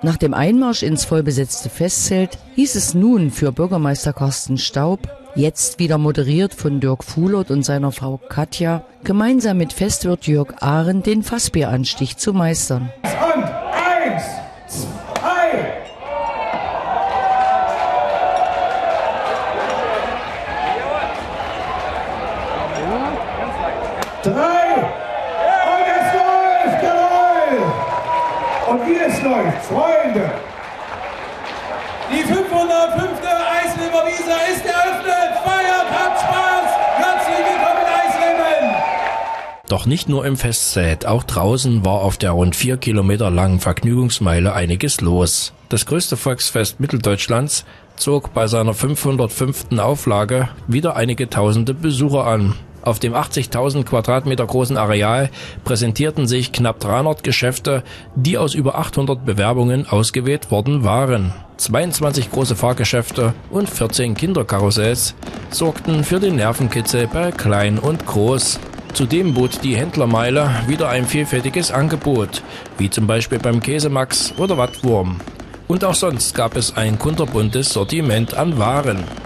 Nach dem Einmarsch ins vollbesetzte Festzelt hieß es nun für Bürgermeister Carsten Staub, jetzt wieder moderiert von Dirk Fuhlert und seiner Frau Katja, gemeinsam mit Festwirt Jörg Ahren den Fassbieranstich zu meistern. Und 1, 2, 3 und es läuft, jawohl! Und wie es läuft, Freunde! Die 505. Eisleben Wiese ist eröffnet! Feiert, habt Spaß! Herzlich willkommen in Eisleben! Doch nicht nur im Festzelt, auch draußen war auf der rund 4 Kilometer langen Vergnügungsmeile einiges los. Das größte Volksfest Mitteldeutschlands zog bei seiner 505. Auflage wieder einige tausende Besucher an. Auf dem 80.000 Quadratmeter großen Areal präsentierten sich knapp 300 Geschäfte, die aus über 800 Bewerbungen ausgewählt worden waren. 22 große Fahrgeschäfte und 14 Kinderkarussells sorgten für den Nervenkitzel bei Klein und Groß. Zudem bot die Händlermeile wieder ein vielfältiges Angebot, wie zum Beispiel beim Käsemax oder Wattwurm. Und auch sonst gab es ein kunterbuntes Sortiment an Waren.